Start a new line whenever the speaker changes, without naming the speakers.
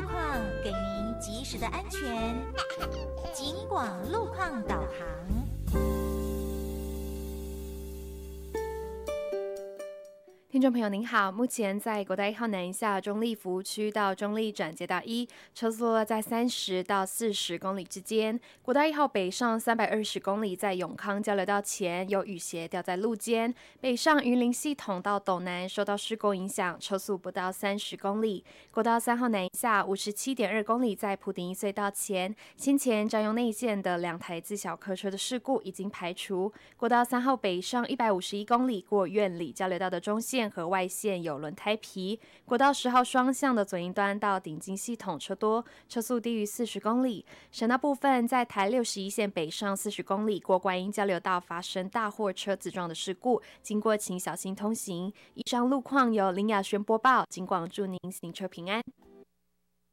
况，给您及时的安全。警广路况导航。
听众朋友您好，目前在国道1号南下中立服务区到中立转接道1，车速落在30到40公里之间。国道1号北上320公里，在永康交流道前有雨鞋掉在路肩。北上云林系统到斗南受到施工影响，车速不到30公里。国道3号南下57.2公里，在埔顶隧道前，先前占用内线的2台自小客车的事故已经排除。国道3号北上151公里，过苑里交流道的中线和外线有轮胎皮。国道10号双向的左营端到顶金系统车多，车速低于40公里。省道部分，在台61线北上40公里，过观音交流道发生大货车自撞的事故，经过请小心通行。以上路况由林雅轩播报，警广祝您行车平安。